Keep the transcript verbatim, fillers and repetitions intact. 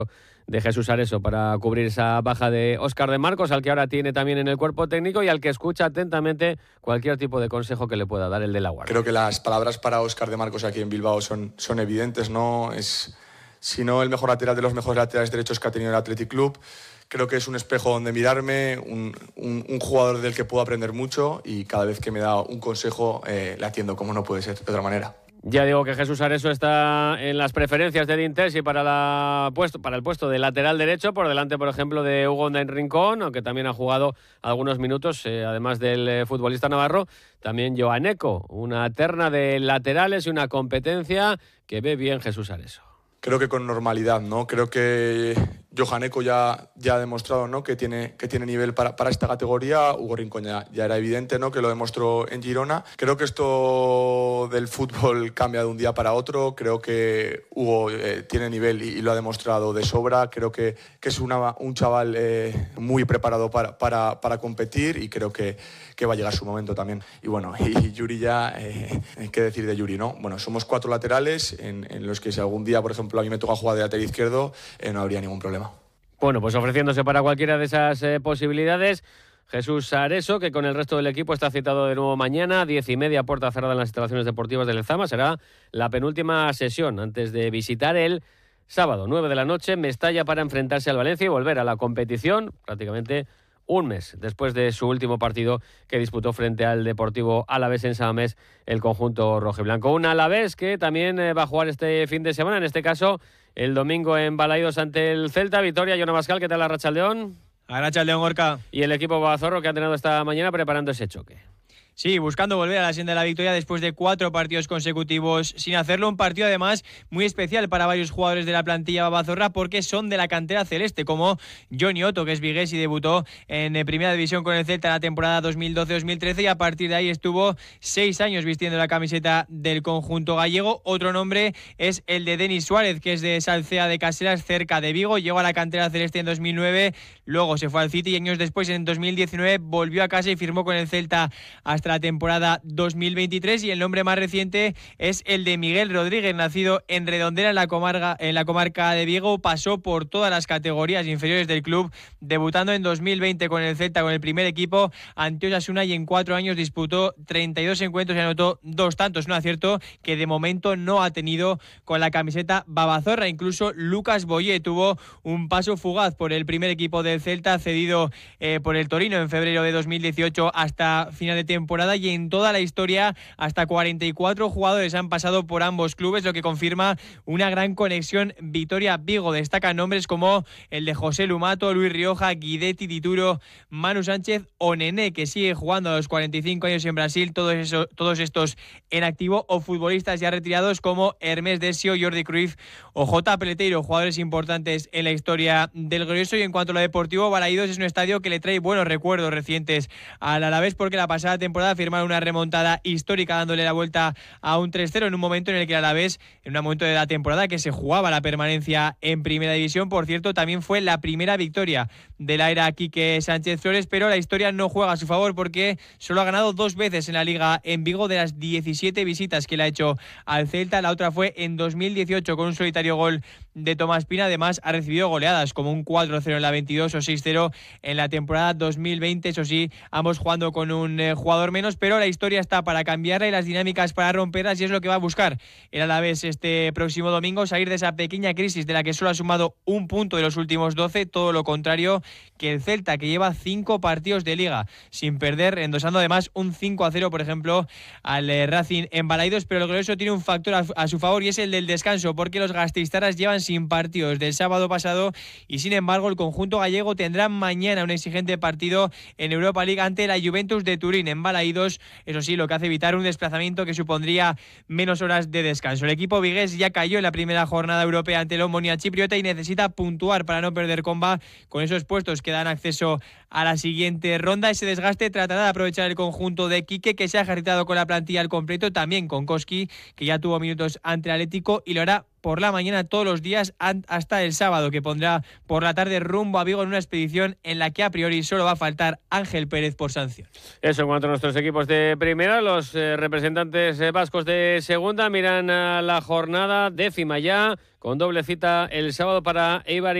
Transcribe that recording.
de Jesús Areso para cubrir esa baja de Óscar de Marcos, al que ahora tiene también en el cuerpo técnico y al que escucha atentamente cualquier tipo de consejo que le pueda dar el de la Guardia. Creo que las palabras para Óscar de Marcos aquí en Bilbao son, son evidentes, ¿no? Es, si no el mejor lateral de los mejores laterales derechos que ha tenido el Athletic Club. Creo que es un espejo donde mirarme, un, un, un jugador del que puedo aprender mucho y cada vez que me da un consejo eh, le atiendo como no puede ser de otra manera. Ya digo que Jesús Areso está en las preferencias de Dintesi para, la puesto, para el puesto de lateral derecho, por delante, por ejemplo, de Hugo Ondain Rincón, aunque también ha jugado algunos minutos, eh, además del eh, futbolista navarro, también Joan Eco, una terna de laterales y una competencia que ve bien Jesús Areso. Creo que con normalidad, ¿no? Creo que Johan Eco ya, ya ha demostrado, ¿no?, que tiene, que tiene nivel para, para esta categoría. Hugo Rincón ya, ya era evidente, ¿no?, que lo demostró en Girona. Creo que esto del fútbol cambia de un día para otro. Creo que Hugo eh, tiene nivel y, y lo ha demostrado de sobra. Creo que, que es una, un chaval eh, muy preparado para, para, para competir y creo que, que va a llegar su momento también. Y bueno, y Yuri ya, eh, ¿qué decir de Yuri, no? Bueno, somos cuatro laterales en, en los que si algún día, por ejemplo, a mí me toca jugar de lateral izquierdo, eh, no habría ningún problema. Bueno, pues ofreciéndose para cualquiera de esas eh, posibilidades, Jesús Areso, que con el resto del equipo está citado de nuevo mañana, diez y media, puerta cerrada en las instalaciones deportivas de Lezama. Será la penúltima sesión antes de visitar el sábado, nueve de la noche, Mestalla, para enfrentarse al Valencia y volver a la competición prácticamente un mes después de su último partido que disputó frente al Deportivo Alavés en San Mamés, el conjunto rojiblanco. Un Alavés que también eh, va a jugar este fin de semana, en este caso el domingo en Balaídos ante el Celta. Victoria, Jona Bascal, ¿qué tal Arratsaldeon? Arratsaldeon, Gorka. Y el equipo Babazorro que ha entrenado esta mañana preparando ese choque. Sí, buscando volver a la senda de la victoria después de cuatro partidos consecutivos sin hacerlo. Un partido además muy especial para varios jugadores de la plantilla babazorra porque son de la cantera celeste, como Johnny Otto, que es vigués y debutó en Primera División con el Celta en la temporada dos mil doce dos mil trece y a partir de ahí estuvo seis años vistiendo la camiseta del conjunto gallego. Otro nombre es el de Denis Suárez, que es de Salcea de Caseras, cerca de Vigo. Llegó a la cantera celeste en dos mil nueve, luego se fue al City y años después, en dos mil diecinueve, volvió a casa y firmó con el Celta hasta la temporada dos mil veintitrés. Y el nombre más reciente es el de Miguel Rodríguez, nacido en Redondela, en la comarca, en la comarca de Vigo. Pasó por todas las categorías inferiores del club, debutando en dos mil veinte con el Celta, con el primer equipo ante Osasuna, y en cuatro años disputó treinta y dos encuentros y anotó dos tantos. Un acierto que de momento no ha tenido con la camiseta babazorra. Incluso Lucas Boyé tuvo un paso fugaz por el primer equipo del Celta, cedido eh, por el Torino en febrero de dos mil dieciocho hasta final de temporada, y en toda la historia hasta cuarenta y cuatro jugadores han pasado por ambos clubes, lo que confirma una gran conexión Vitoria-Vigo. Destacan nombres como el de José Lumato, Luis Rioja, Guidetti, Dituro, Manu Sánchez o Nené, que sigue jugando a los cuarenta y cinco años en Brasil, todos, eso, todos estos en activo, o futbolistas ya retirados como Hermes Desio, Jordi Cruyff o J. Peleteiro, jugadores importantes en la historia del glorioso. Y en cuanto a lo deportivo, Balaídos es un estadio que le trae buenos recuerdos recientes al Alavés, porque la pasada temporada firmaron una remontada histórica dándole la vuelta a un tres cero en un momento en el que el Alavés, en un momento de la temporada que se jugaba la permanencia en Primera División, por cierto, también fue la primera victoria de la era Quique Sánchez Flores, pero la historia no juega a su favor porque solo ha ganado dos veces en la Liga en Vigo de las diecisiete visitas que le ha hecho al Celta. La otra fue en dos mil dieciocho con un solitario gol de Tomás Pina. Además ha recibido goleadas como un cuatro cero en la veintidós o seis cero en la temporada dos mil veinte, eso sí, ambos jugando con un eh, jugador menos, pero la historia está para cambiarla y las dinámicas para romperlas, y es lo que va a buscar el Alavés este próximo domingo, salir de esa pequeña crisis de la que solo ha sumado un punto de los últimos doce, todo lo contrario que el Celta, que lleva cinco partidos de Liga sin perder, endosando además un cinco a cero, por ejemplo, al eh, Racing en Balaídos. Pero lo glorioso tiene un factor a, a su favor, y es el del descanso, porque los gasteiztarras llevan sin partidos del sábado pasado, y sin embargo el conjunto gallego tendrá mañana un exigente partido en Europa League ante la Juventus de Turín en Balaídos. Eso sí, lo que hace evitar un desplazamiento que supondría menos horas de descanso. El equipo vigués ya cayó en la primera jornada europea ante el Omonia chipriota y necesita puntuar para no perder comba con esos puestos que dan acceso a la siguiente ronda. Ese desgaste tratará de aprovechar el conjunto de Quique, que se ha ejercitado con la plantilla al completo, también con Koski, que ya tuvo minutos ante el Atlético, y lo hará por la mañana todos los días hasta el sábado, que pondrá por la tarde rumbo a Vigo en una expedición en la que a priori solo va a faltar Ángel Pérez por sanción. Eso en cuanto a nuestros equipos de primera. Los eh, representantes eh, vascos de segunda miran a la jornada décima ya, con doble cita el sábado para Eibar